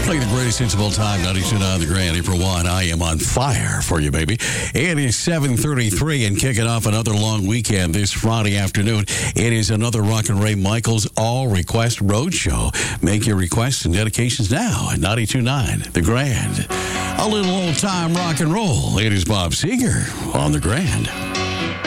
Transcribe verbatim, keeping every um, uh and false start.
Playing the greatest hits of all time, ninety-two point nine The Grand. April first, I am on fire for you, baby. It is seven thirty-three and kicking off another long weekend this Friday afternoon. It is another Rock and Ray Michaels All Request Roadshow. Make your requests and dedications now at ninety-two point nine The Grand. A little old-time rock and roll. It is Bob Seger on The Grand.